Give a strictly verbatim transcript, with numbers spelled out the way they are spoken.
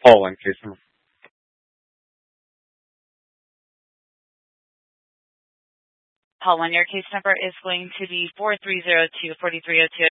Call one, case number. Call one, your case number is going to be four three zero two, four three zero two.